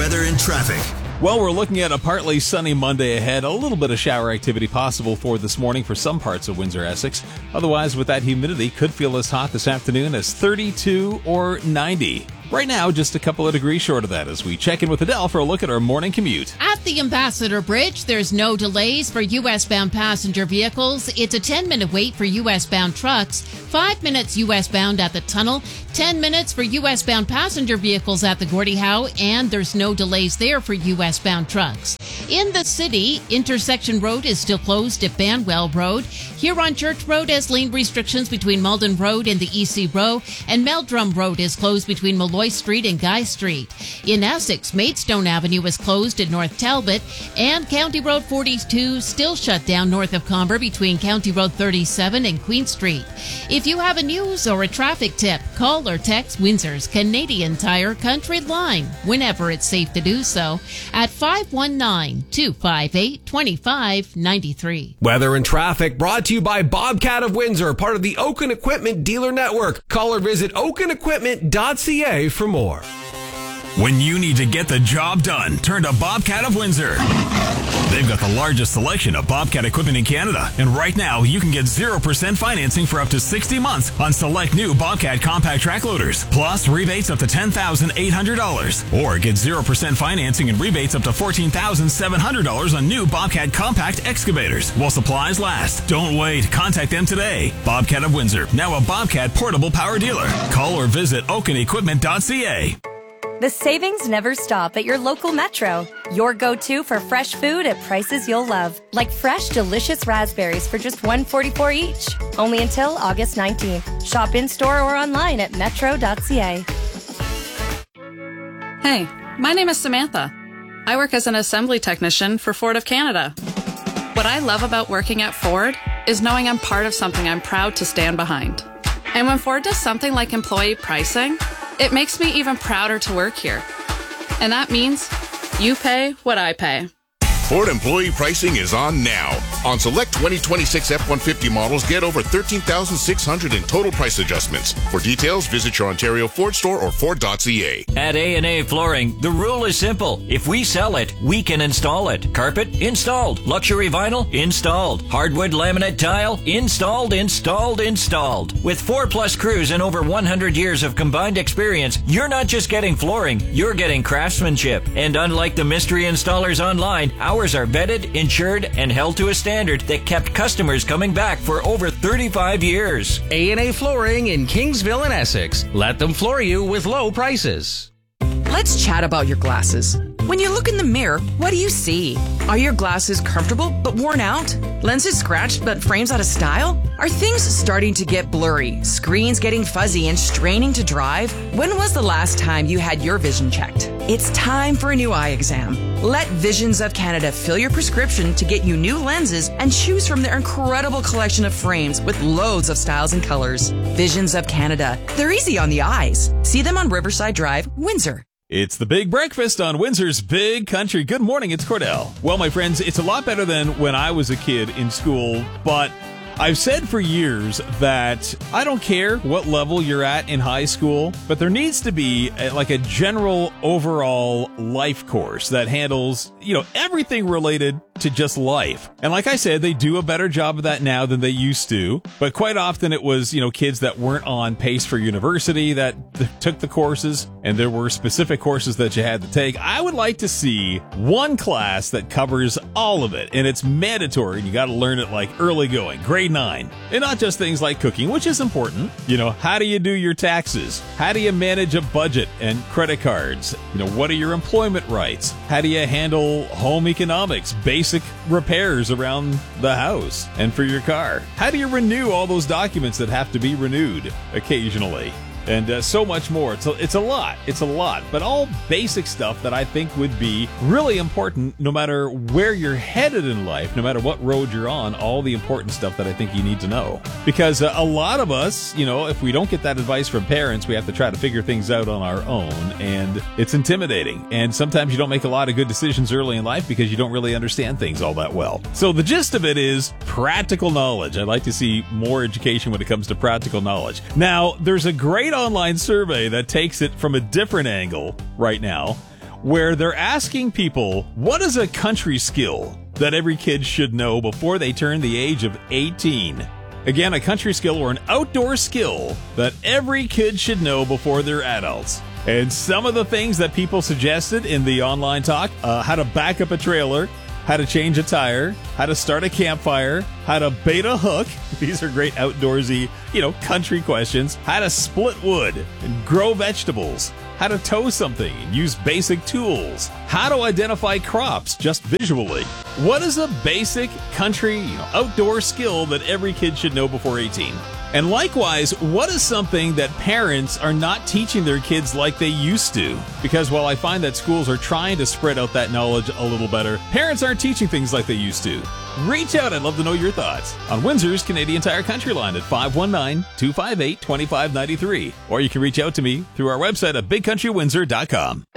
weather and traffic. Well, we're looking at a partly sunny Monday ahead. A little bit of shower activity possible for this morning for some parts of Windsor, Essex. Otherwise, with that humidity, could feel as hot this afternoon as 32 or 90. Right now, just a couple of degrees short of that as we check in with Adele for a look at our morning commute. At the Ambassador Bridge, there's no delays for U.S.-bound passenger vehicles. It's a 10-minute wait for U.S.-bound trucks, 5 minutes U.S.-bound at the tunnel, 10 minutes for U.S.-bound passenger vehicles at the Gordie Howe, and there's no delays there for U.S.-bound trucks. In the city, Intersection Road is still closed at Banwell Road. Huron Church Road has lane restrictions between Malden Road and the EC Row, and Meldrum Road is closed between Malloy Street and Guy Street. In Essex, Maidstone Avenue is closed at North Talbot, and County Road 42 still shut down north of Comber between County Road 37 and Queen Street. If you have a news or a traffic tip, call or text Windsor's Canadian Tire Country Line whenever it's safe to do so at 519-258-2593. Weather and traffic brought to you by Bobcat of Windsor, part of the Oaken Equipment Dealer Network. Call or visit oakenequipment.ca for more. When you need to get the job done, turn to Bobcat of Windsor. They've got the largest selection of Bobcat equipment in Canada. And right now, you can get 0% financing for up to 60 months on select new Bobcat compact track loaders. Plus, rebates up to $10,800. Or get 0% financing and rebates up to $14,700 on new Bobcat compact excavators while supplies last. Don't wait. Contact them today. Bobcat of Windsor, now a Bobcat portable power dealer. Call or visit oakenequipment.ca. The savings never stop at your local Metro. Your go-to for fresh food at prices you'll love. Like fresh, delicious raspberries for just $1.44 each. Only until August 19th. Shop in-store or online at metro.ca. Hey, my name is Samantha. I work as an assembly technician for Ford of Canada. What I love about working at Ford is knowing I'm part of something I'm proud to stand behind. And when Ford does something like employee pricing, it makes me even prouder to work here. And that means you pay what I pay. Ford employee pricing is on now. On select 2026 F-150 models, get over $13,600 in total price adjustments. For details, visit your Ontario Ford store or Ford.ca. At A&A Flooring, the rule is simple. If we sell it, we can install it. Carpet? Installed. Luxury vinyl? Installed. Hardwood laminate tile? Installed, installed, installed. With 4+ crews and over 100 years of combined experience, you're not just getting flooring, you're getting craftsmanship. And unlike the mystery installers online, ours are vetted, insured, and held to a standard that kept customers coming back for over 35 years. A&A Flooring in Kingsville and Essex. Let them floor you with low prices. Let's chat about your glasses. When you look in the mirror, what do you see? Are your glasses comfortable but worn out? Lenses scratched but frames out of style? Are things starting to get blurry, screens getting fuzzy and straining to drive? When was the last time you had your vision checked? It's time for a new eye exam. Let Visions of Canada fill your prescription to get you new lenses and choose from their incredible collection of frames with loads of styles and colors. Visions of Canada. They're easy on the eyes. See them on Riverside Drive, Windsor. It's the Big Breakfast on Windsor's Big Country. Good morning, it's Cordell. Well, my friends, it's a lot better than when I was a kid in school, but I've said for years that I don't care what level you're at in high school, but there needs to be a general overall life course that handles, everything related to just life. And like I said, they do a better job of that now than they used to. But quite often it was, kids that weren't on pace for university that took the courses, and there were specific courses that you had to take. I would like to see one class that covers all of it, and it's mandatory, and you got to learn it early going, grade 9. And not just things like cooking, which is important. How do you do your taxes? How do you manage a budget and credit cards? What are your employment rights? How do you handle home economics, basic repairs around the house and for your car? How do you renew all those documents that have to be renewed occasionally? And so much more. It's a lot. It's a lot. But all basic stuff that I think would be really important no matter where you're headed in life, no matter what road you're on, all the important stuff that I think you need to know. Because a lot of us, if we don't get that advice from parents, we have to try to figure things out on our own. And it's intimidating. And sometimes you don't make a lot of good decisions early in life because you don't really understand things all that well. So the gist of it is practical knowledge. I'd like to see more education when it comes to practical knowledge. Now, there's a great online survey that takes it from a different angle right now. where they're asking people, what is a country skill that every kid should know before they turn the age of 18? Again, a country skill or an outdoor skill that every kid should know before they're adults. And some of the things that people suggested in the online talk, how to back up a trailer, how to change a tire, how to start a campfire, how to bait a hook. These are great outdoorsy, country questions. How to split wood and grow vegetables. How to tow something and use basic tools. How to identify crops just visually. What is a basic country, outdoor skill that every kid should know before 18? And likewise, what is something that parents are not teaching their kids like they used to? Because while I find that schools are trying to spread out that knowledge a little better, parents aren't teaching things like they used to. Reach out. I'd love to know your thoughts on Windsor's Canadian Tire Country Line at 519-258-2593. Or you can reach out to me through our website at bigcountrywindsor.com.